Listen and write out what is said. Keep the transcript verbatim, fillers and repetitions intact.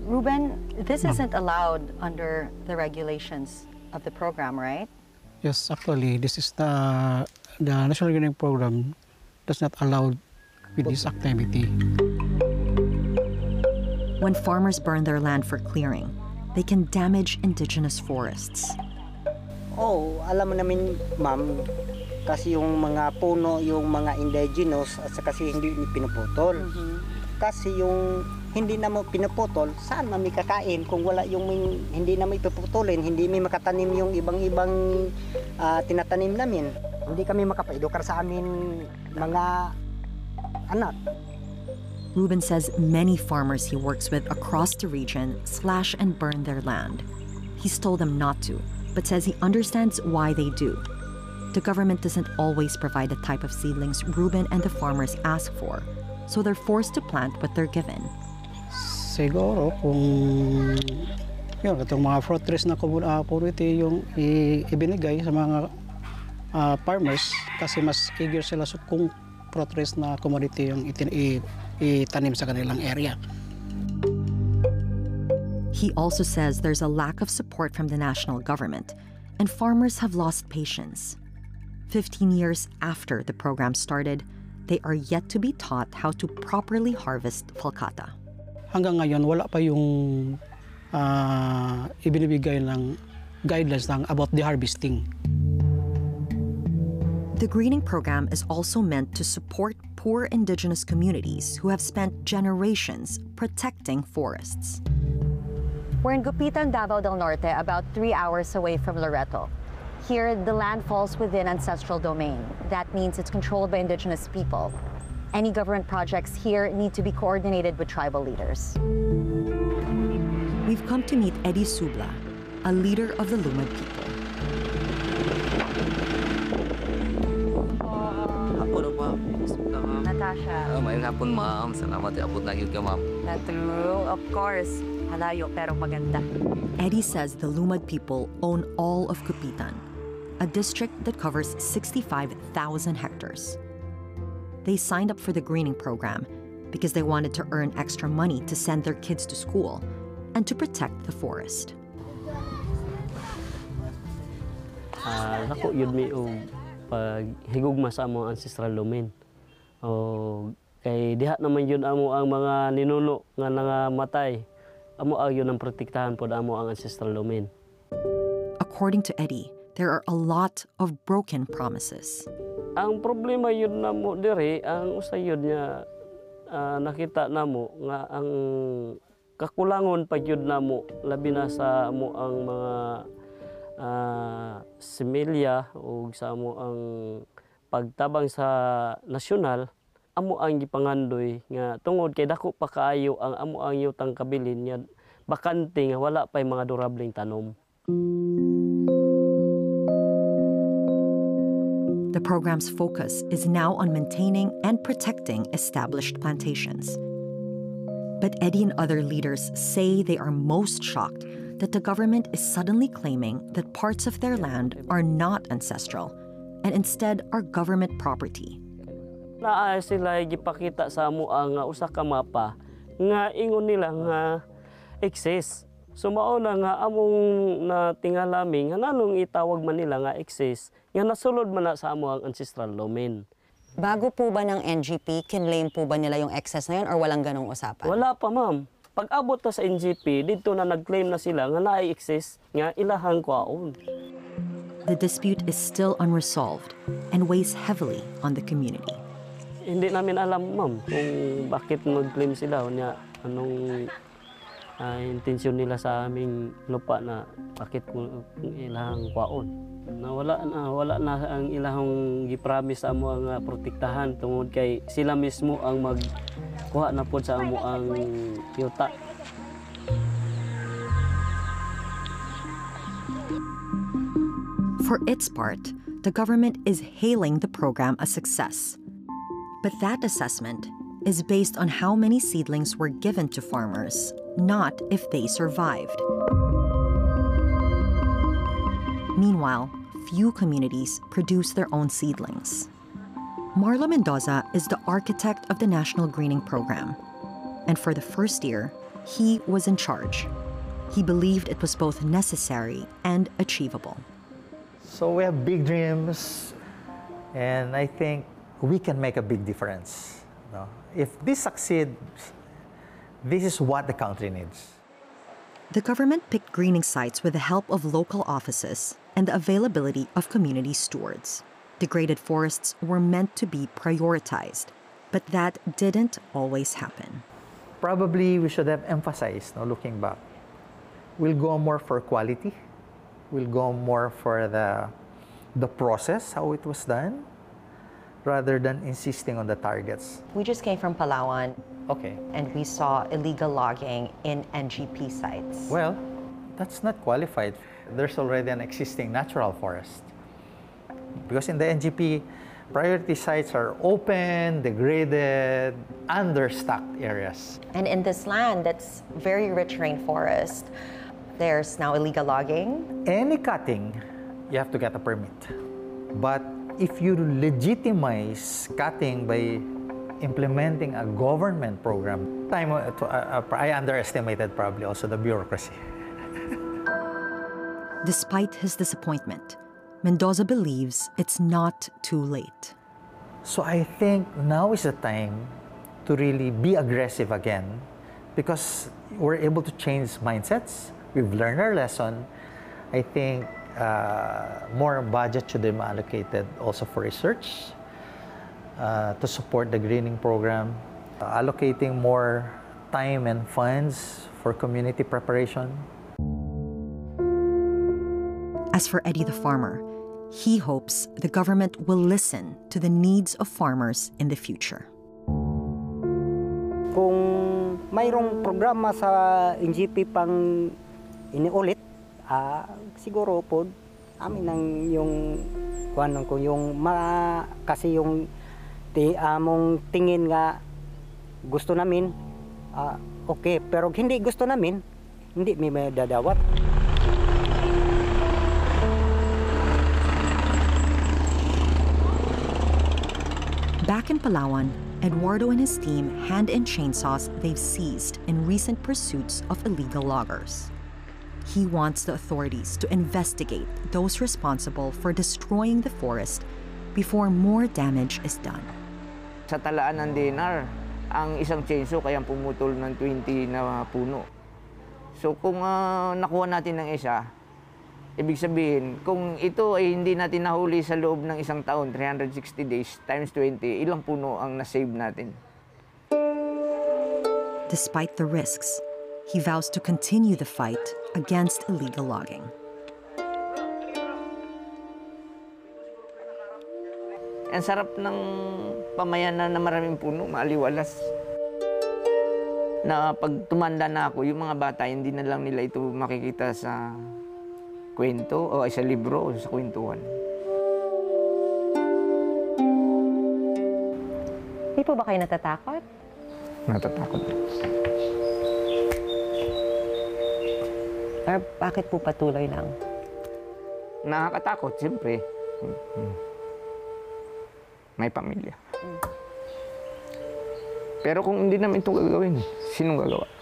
Ruben, this isn't allowed under the regulations of the program, right? Yes, actually, this is the, the National Greening Program does not allow with this activity. When farmers burn their land for clearing, they can damage indigenous forests. Oh, alam mo namin, ma'am, kasi yung mga puno, yung mga indigenous, at kasi hindi pinuputol. Mm-hmm. Kasi yung hindi na mo pinuputol, saan mami kakain kung wala yung may, hindi na may puputulin, hindi may makatanim yung ibang-ibang uh, tinatanim namin. Hindi kami makapaedukar sa amin mga anak. Ruben says many farmers he works with across the region slash and burn their land. He's told them not to, but says he understands why they do. The government doesn't always provide the type of seedlings Ruben and the farmers ask for, so they're forced to plant what they're given. Siguro kung yun, itong mga fruit trees na community yung ibinigay sa mga uh, farmers kasi mas eager sila sa kung fruit trees na commodity yung itin, itanim sa kanilang area. He also says there's a lack of support from the national government, and farmers have lost patience. Fifteen years after the program started, they are yet to be taught how to properly harvest falcata. Hanggang ngayon, wala pa yung uh, ibinibigay ng guidelines ng about the harvesting. The greening program is also meant to support poor indigenous communities who have spent generations protecting forests. We're in Gupitan, Davao del Norte, about three hours away from Loreto. Here, the land falls within ancestral domain. That means it's controlled by indigenous people. Any government projects here need to be coordinated with tribal leaders. We've come to meet Eddie Subla, a leader of the Lumad people. Natasha. Oh, mayroong hapon, ma'am. Salamat. Abot na yun ka, ma'am. That's true, of course. Halayo pero maganda. Eddie says the Lumad people own all of Gupitan, a district that covers sixty-five thousand hectares. They signed up for the greening program because they wanted to earn extra money to send their kids to school and to protect the forest. Uh, Nako yun mi o paghigugma sa among ancestral domain. O kay diha naman yun amo ang mga ninuno nga nangamatay. Amo agyo nang protektahan pod amo ang ancestral domain. According to Eddie, there are a lot of broken promises. Ang problema yun na mo dire, ang usay yun niya uh, nakita na mo nga ang kakulangon pa yun na mo labi na sa mo ang mga uh, similya o sa mo ang pagtabang sa nasyonal, amo ang gipangandoy nga tungod kay dako pa kaayo ang amo ang yutang kabilin nga bakante nga wala pay mga durableng tanom. The program's focus is now on maintaining and protecting established plantations. But Eddie and other leaders say they are most shocked that the government is suddenly claiming that parts of their land are not ancestral and instead are government property. Naa sila gipakita sa amo ang usa ka mapa nga ingon nila nga exist. So mauna nga among natingalami nga nanong itawag man nila nga exist nga nasulod man na sa amo ang ancestral domain. Bago po ba ng N G P, kinlaim po ba nila yung excess na yun or walang ganong usapan? Wala pa, ma'am. Pag abot na sa N G P, dito na nag-claim na sila nga na-exist nga ilahang kwaon. The dispute is still unresolved and weighs heavily on the community. Hindi namin alam, ma'am, kung bakit nag-claim sila o niya anong Uh, intensyon nila sa aming lupa na bakit kung ilahang kwaon. Na wala na wala na ang ilahang gipromise sa amo ang uh, protektahan tungod kay sila mismo ang magkuha na pod sa amo ang yuta. For its part, the government is hailing the program a success. But that assessment is based on how many seedlings were given to farmers, not if they survived. Meanwhile, few communities produce their own seedlings. Marla Mendoza is the architect of the National Greening Program. And for the first year, He was in charge. He believed it was both necessary and achievable. So we have big dreams, and I think we can make a big difference. No? If this succeeds, this is what the country needs. The government picked greening sites with the help of local offices and the availability of community stewards. Degraded forests were meant to be prioritized, but that didn't always happen. Probably we should have emphasized, no, looking back. We'll go more for quality. We'll go more for the, the process, how it was done, rather than insisting on the targets. We just came from Palawan. Okay. And we saw illegal logging in N G P sites. Well, that's not qualified. There's already an existing natural forest. Because in the N G P, priority sites are open, degraded, understocked areas. And in this land that's very rich rainforest, there's now illegal logging. Any cutting, you have to get a permit. But if you legitimize cutting by implementing a government program, time, uh, to, uh, I underestimated probably also the bureaucracy. Despite his disappointment, Mendoza believes it's not too late. So I think now is the time to really be aggressive again, because we're able to change mindsets. We've learned our lesson. I think uh, more budget should be allocated also for research uh, to support the greening program, uh, allocating more time and funds for community preparation. As for Eddie the farmer, he hopes the government will listen to the needs of farmers in the future. Kung mayroong programa sa N G P pang iniulit, ah, siguro po amin ang yung kuan ko yung ma, kasi yung ti among tingin nga gusto namin, ah, okay, pero hindi gusto namin, hindi may dadawat. Back in Palawan, Eduardo and his team hand in chainsaws they've seized in recent pursuits of illegal loggers. He wants the authorities to investigate those responsible for destroying the forest before more damage is done. Sa talaan ng D N R, ang isang chainsaw kaya pumutol ng twenty na puno. So kung uh, nakuha natin ng isa, ibig sabihin, kung ito ay hindi natin nahuli sa loob ng isang taon, three hundred sixty days times twenty, ilang puno ang nasave natin? Despite the risks, he vows to continue the fight against illegal logging. Ang sarap ng pamayanan na maraming puno, maaliwalas. Na pag tumanda na ako, yung mga bata, hindi na lang nila ito makikita sa kwento o sa libro o sa kwentuhan. Hindi po ba kayo natatakot? Natatakot. Or bakit po patuloy lang? Nakakatakot, siyempre. May pamilya. Pero kung hindi namin ito gagawin, sinong gagawa?